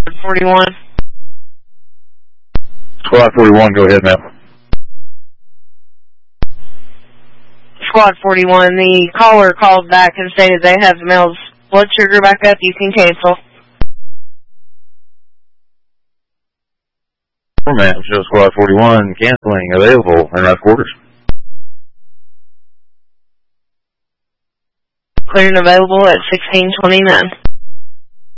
41. Squad 41, go ahead, ma'am. Squad 41, the caller called back and stated they have the male's blood sugar back up. You can cancel. Ma'am, show Squad 41, canceling, available, in rough quarters. Clear and available at 1629.